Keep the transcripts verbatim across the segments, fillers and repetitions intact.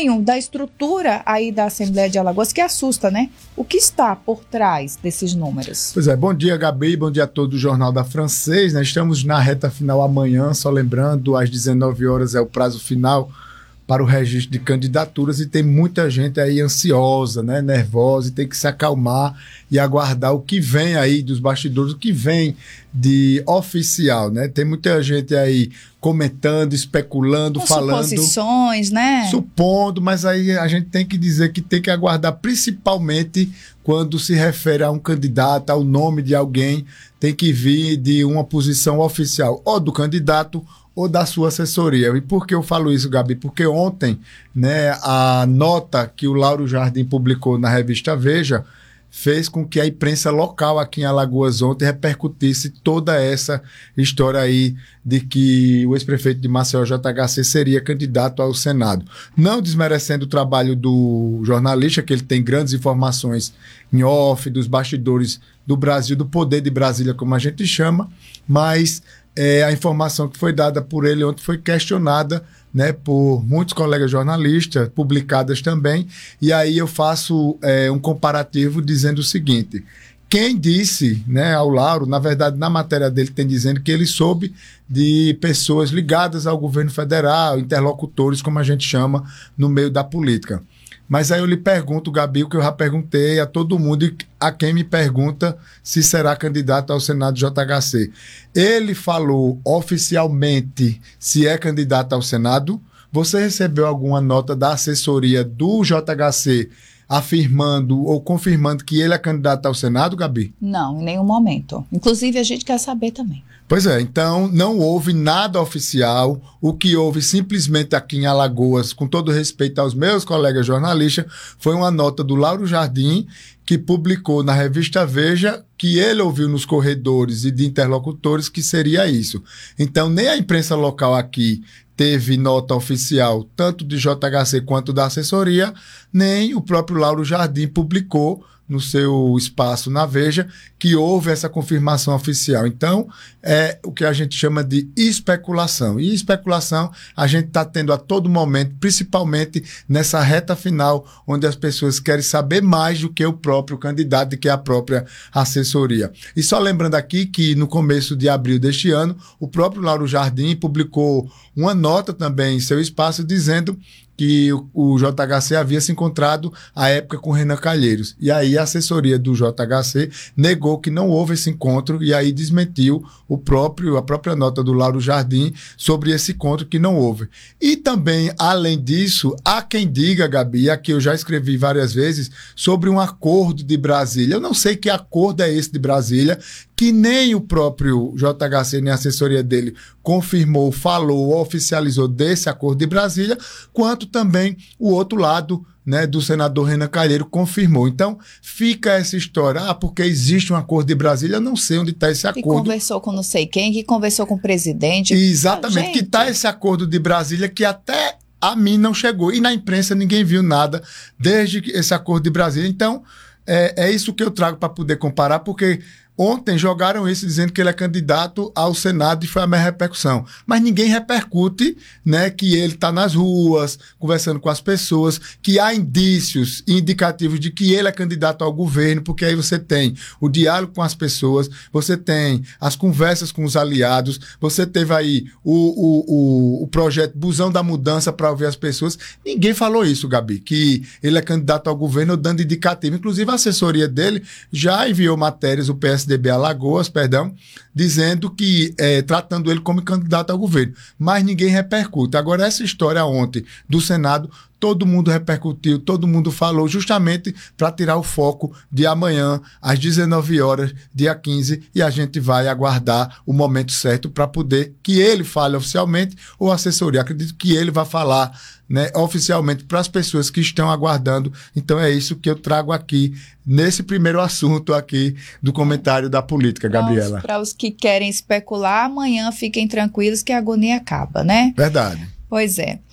tamanho da estrutura aí da Assembleia de Alagoas que assusta, né? O que está por trás desses números? Pois é, bom dia, Gabi, bom dia a todo o Jornal da Francês, né? Estamos na reta final amanhã, só lembrando, às dezenove horas é o prazo final para o registro de candidaturas e tem muita gente aí ansiosa, né, nervosa, e tem que se acalmar e aguardar o que vem aí dos bastidores, o que vem de oficial, né? Tem muita gente aí comentando, especulando, com falando. Suposições, né? Supondo, mas aí a gente tem que dizer que tem que aguardar, principalmente quando se refere a um candidato, ao nome de alguém, tem que vir de uma posição oficial, ou do candidato, ou da sua assessoria. E por que eu falo isso, Gabi? Porque ontem, né, a nota que o Lauro Jardim publicou na revista Veja fez com que a imprensa local aqui em Alagoas ontem repercutisse toda essa história aí de que o ex-prefeito de Maceió, J H C, seria candidato ao Senado. Não desmerecendo o trabalho do jornalista, que ele tem grandes informações em off, dos bastidores do Brasil, do poder de Brasília, como a gente chama, mas é, a informação que foi dada por ele ontem foi questionada, né, por muitos colegas jornalistas, publicadas também, e aí eu faço é, um comparativo dizendo o seguinte: quem disse, né, ao Lauro, na verdade na matéria dele tem dizendo que ele soube de pessoas ligadas ao governo federal, interlocutores, como a gente chama no meio da política. Mas aí eu lhe pergunto, Gabi, o que eu já perguntei a todo mundo e a quem me pergunta se será candidato ao Senado J H C. Ele falou oficialmente se é candidato ao Senado? Você recebeu alguma nota da assessoria do J H C afirmando ou confirmando que ele é candidato ao Senado, Gabi? Não, em nenhum momento. Inclusive, a gente quer saber também. Pois é, então não houve nada oficial. O que houve simplesmente aqui em Alagoas, com todo respeito aos meus colegas jornalistas, foi uma nota do Lauro Jardim, que publicou na revista Veja que ele ouviu nos corredores e de interlocutores que seria isso. Então nem a imprensa local aqui teve nota oficial, tanto de J H C quanto da assessoria, nem o próprio Lauro Jardim publicou no seu espaço na Veja que houve essa confirmação oficial. Então, é o que a gente chama de especulação. E especulação a gente está tendo a todo momento, principalmente nessa reta final, onde as pessoas querem saber mais do que o próprio candidato, que é a própria assessoria. E só lembrando aqui que no começo de abril deste ano, o próprio Lauro Jardim publicou uma nota também em seu espaço dizendo que o, o J H C havia se encontrado à época com Renan Calheiros. E aí a assessoria do J H C negou que não houve esse encontro e aí desmentiu o próprio, a própria nota do Lauro Jardim sobre esse encontro que não houve. E também, além disso, há quem diga, Gabi, aqui eu já escrevi várias vezes, sobre um acordo de Brasília. Eu não sei que acordo é esse de Brasília, que nem o próprio J H C, nem a assessoria dele, confirmou, falou, oficializou desse acordo de Brasília, quanto também o outro lado, né, do senador Renan Calheiro confirmou. Então, fica essa história, ah, porque existe um acordo de Brasília, eu não sei onde está esse acordo. Que conversou com não sei quem, que conversou com o presidente. Exatamente, ah, que está esse acordo de Brasília que até a mim não chegou. E na imprensa ninguém viu nada desde esse acordo de Brasília. Então, é, é isso que eu trago para poder comparar, porque ontem jogaram isso dizendo que ele é candidato ao Senado e foi a minha repercussão. Mas ninguém repercute, né, que ele está nas ruas, conversando com as pessoas, que há indícios indicativos de que ele é candidato ao governo, porque aí você tem o diálogo com as pessoas, você tem as conversas com os aliados, você teve aí o, o, o, o projeto Busão da Mudança para ouvir as pessoas. Ninguém falou isso, Gabi, que ele é candidato ao governo dando indicativo. Inclusive a assessoria dele já enviou matérias, o P S D B Alagoas, perdão, dizendo que, é, tratando ele como candidato ao governo. Mas ninguém repercute. Agora, essa história ontem do Senado, todo mundo repercutiu, todo mundo falou, justamente para tirar o foco de amanhã, às dezenove horas, dia quinze, e a gente vai aguardar o momento certo para poder que ele fale oficialmente ou a assessoria. Acredito que ele vai falar, né, oficialmente para as pessoas que estão aguardando. Então é isso que eu trago aqui, nesse primeiro assunto aqui do comentário da política, Gabriela. Para os que querem especular, amanhã fiquem tranquilos que a agonia acaba, né? Verdade. Pois é.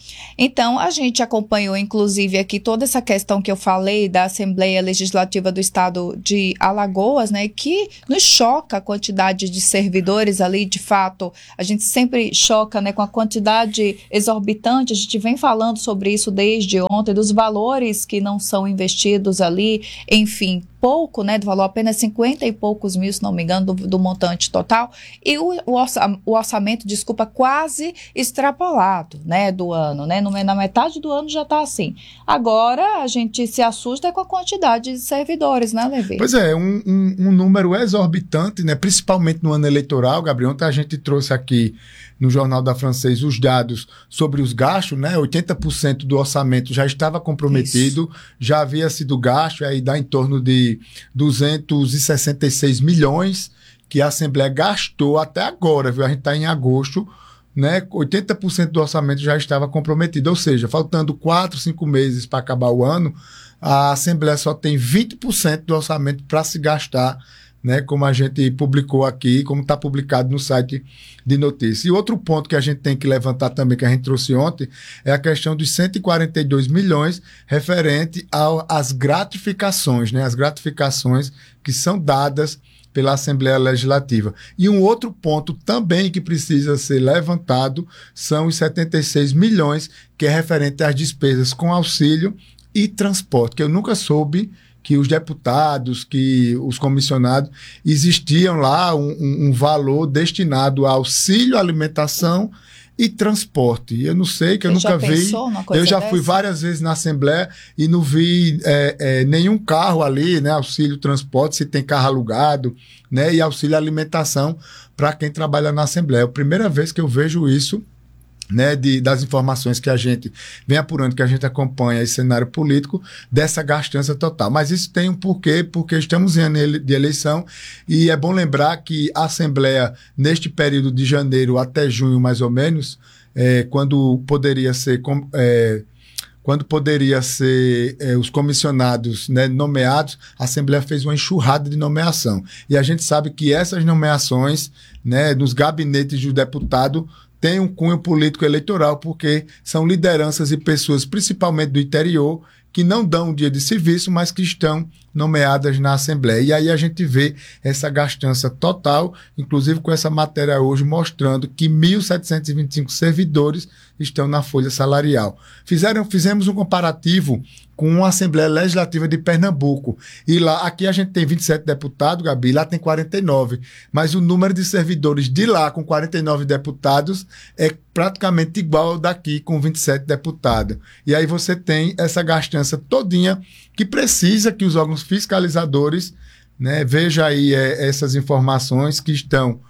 Então, a gente acompanhou, inclusive, aqui toda essa questão que eu falei da Assembleia Legislativa do Estado de Alagoas, né, que nos choca a quantidade de servidores ali, de fato, a gente sempre choca, né, com a quantidade exorbitante, a gente vem falando sobre isso desde ontem, dos valores que não são investidos ali, enfim, pouco, né, do valor apenas cinquenta e poucos mil, se não me engano, do, do montante total, e o, o, orça, o orçamento, desculpa, quase extrapolado, né, do ano, né, no, na metade do ano já está assim. Agora, a gente se assusta com a quantidade de servidores, né, Levi? Pois é, um, um, um número exorbitante, né, principalmente no ano eleitoral, Gabriel. Ontem a gente trouxe aqui no Jornal da Francês os dados sobre os gastos, né? oitenta por cento do orçamento já estava comprometido, Isso. já havia sido gasto, aí dá em torno de duzentos e sessenta e seis milhões que a Assembleia gastou até agora, viu? A gente está em agosto, né? oitenta por cento do orçamento já estava comprometido, ou seja, faltando quatro, cinco meses para acabar o ano, a Assembleia só tem vinte por cento do orçamento para se gastar, né, como a gente publicou aqui, como está publicado no site de notícias. E outro ponto que a gente tem que levantar também, que a gente trouxe ontem, é a questão dos cento e quarenta e dois milhões referente às gratificações, né, as gratificações que são dadas pela Assembleia Legislativa. E um outro ponto também que precisa ser levantado são os setenta e seis milhões, que é referente às despesas com auxílio e transporte, que eu nunca soube que os deputados, que os comissionados, existiam lá um, um, um valor destinado a auxílio, alimentação e transporte. Eu não sei, que eu Você nunca vi. Eu já dessa? fui várias vezes na Assembleia e não vi é, é, nenhum carro ali, né? Auxílio transporte, se tem carro alugado, né? E auxílio alimentação para quem trabalha na Assembleia. É a primeira vez que eu vejo isso, né, de, das informações que a gente vem apurando, que a gente acompanha esse cenário político, dessa gastança total. Mas isso tem um porquê, porque estamos em ano de eleição e é bom lembrar que a Assembleia, neste período de janeiro até junho, mais ou menos, é, quando poderia ser... É, quando poderia ser eh, os comissionados, né, nomeados, a Assembleia fez uma enxurrada de nomeação. E a gente sabe que essas nomeações, né, nos gabinetes do deputado tem um cunho político eleitoral, porque são lideranças e pessoas, principalmente do interior, que não dão um dia de serviço, mas que estão nomeadas na Assembleia. E aí a gente vê essa gastança total, inclusive com essa matéria hoje mostrando que mil setecentos e vinte e cinco servidores estão na folha salarial. Fizeram, fizemos um comparativo com a Assembleia Legislativa de Pernambuco. E lá, aqui a gente tem vinte e sete deputados, Gabi, lá tem quarenta e nove. Mas o número de servidores de lá, com quarenta e nove deputados, é praticamente igual ao daqui, com vinte e sete deputados. E aí você tem essa gastança todinha que precisa que os órgãos fiscalizadores, né, vejam aí é, essas informações que estão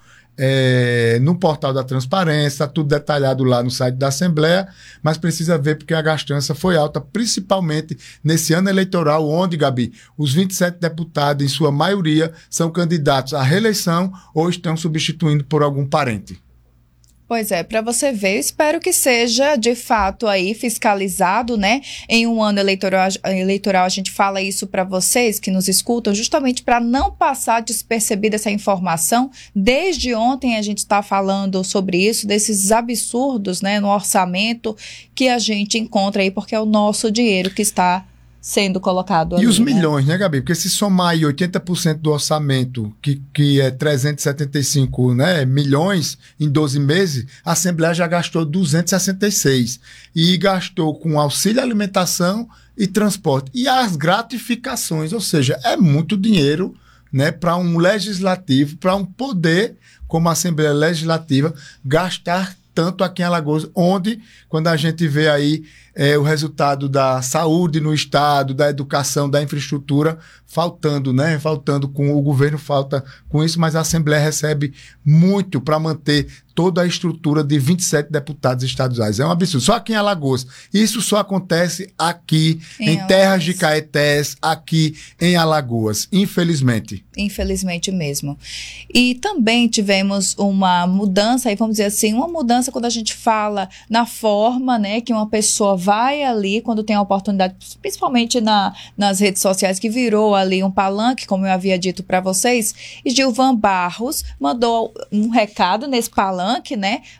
É, no portal da transparência, está tudo detalhado lá no site da Assembleia, mas precisa ver porque a gastança foi alta, principalmente nesse ano eleitoral, onde, Gabi, os vinte e sete deputados, em sua maioria, são candidatos à reeleição ou estão substituindo por algum parente. Pois é, para você ver, espero que seja de fato aí fiscalizado, né? Em um ano eleitoral, eleitoral a gente fala isso para vocês que nos escutam, justamente para não passar despercebida essa informação. Desde ontem a gente está falando sobre isso, desses absurdos, né, no orçamento que a gente encontra aí, porque é o nosso dinheiro que está sendo colocado ali. E os milhões, né, né Gabi? Porque se somar aí oitenta por cento do orçamento, que, que é trezentos e setenta e cinco, né, milhões em doze meses, a Assembleia já gastou duzentos e sessenta e seis. E gastou com auxílio alimentação e transporte. E as gratificações, ou seja, é muito dinheiro, né, para um legislativo, para um poder como a Assembleia Legislativa gastar tanto aqui em Alagoas, onde, quando a gente vê aí é, o resultado da saúde no estado, da educação, da infraestrutura, faltando, né? Faltando com o governo, falta com isso, mas a Assembleia recebe muito para manter toda a estrutura de vinte e sete deputados estaduais. É um absurdo. Só aqui em Alagoas. Isso só acontece aqui, em, em Terras de Caetés, aqui em Alagoas, infelizmente. Infelizmente mesmo. E também tivemos uma mudança, aí vamos dizer assim, uma mudança quando a gente fala na forma, né, que uma pessoa vai ali, quando tem a oportunidade, principalmente na, nas redes sociais, que virou ali um palanque, como eu havia dito para vocês, e Gilvan Barros mandou um recado nesse palanque, né,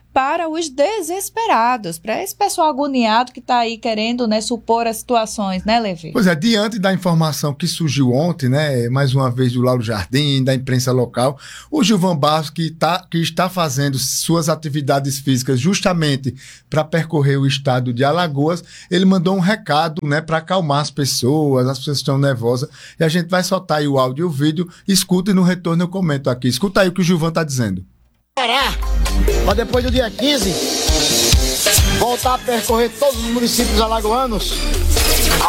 para os desesperados, para esse pessoal agoniado que está aí querendo, né, supor as situações, né, Levi? Pois é, diante da informação que surgiu ontem, né, mais uma vez do Lauro Jardim, da imprensa local, o Gilvan Barros, que, tá, que está fazendo suas atividades físicas justamente para percorrer o estado de Alagoas, ele mandou um recado, né, para acalmar as pessoas, as pessoas estão nervosas, e a gente vai soltar aí o áudio e o vídeo, escuta e no retorno eu comento aqui. Escuta aí o que o Gilvan está dizendo. Parar, mas depois do dia quinze, voltar a percorrer todos os municípios alagoanos,